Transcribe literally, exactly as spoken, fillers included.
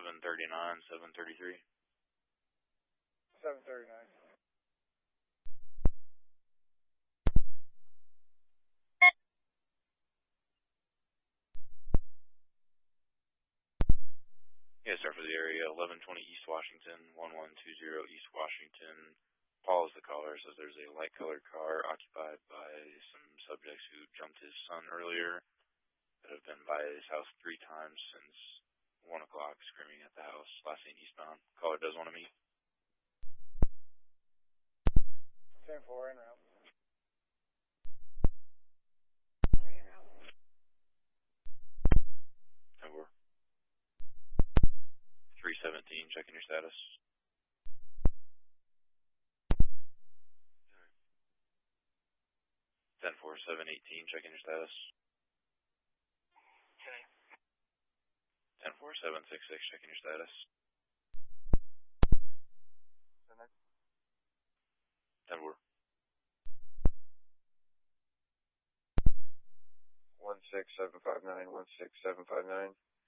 seven thirty-nine, seven thirty-three. seven thirty-nine. Yeah, start for the area, eleven twenty East Washington, one one two zero East Washington. Paul is the caller, says there's a light-colored car occupied by some subjects who jumped his son earlier that have been by his house three times since one o'clock, screaming at the house. Last seen eastbound. Caller does want to meet. ten four, en route. ten four. three seventeen, checking your status. ten four, seven eighteen, checking your status. Okay. ten four, seven six six, checking your status. ten four. one six seven five nine, one six seven five nine.